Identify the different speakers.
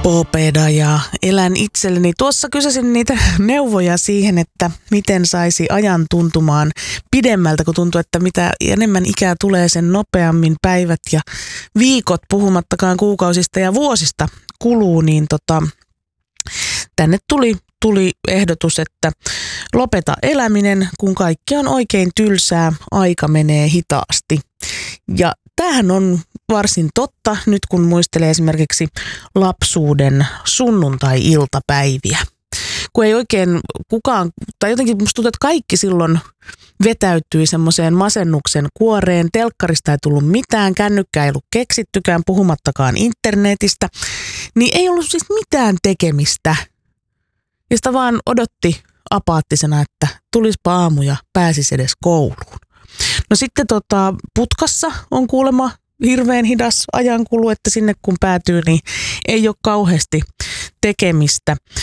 Speaker 1: Popeda ja elän itselleni. Tuossa kysäsin niitä neuvoja siihen, että miten saisi ajan tuntumaan pidemmältä, kun tuntuu, että mitä enemmän ikää tulee, sen nopeammin päivät ja viikot, puhumattakaan kuukausista ja vuosista kuluu, niin tänne tuli ehdotus, että lopeta eläminen, kun kaikki on oikein tylsää, aika menee hitaasti. Ja tämähän on varsin totta nyt, kun muistelee esimerkiksi lapsuuden sunnuntai-iltapäiviä. Kun ei oikein kukaan, tai jotenkin musta tuntuu, että kaikki silloin vetäytyi semmoiseen masennuksen kuoreen. Telkkarista ei tullut mitään, kännykkää ei ollut keksittykään, puhumattakaan internetistä. Niin ei ollut siis mitään tekemistä. Ja sitä vaan odotti apaattisena, että tulispa aamu ja pääsisi edes kouluun. No sitten putkassa on kuulemma hirveän hidas ajankulu, että sinne kun päätyy, niin ei ole kauheasti tekemistä.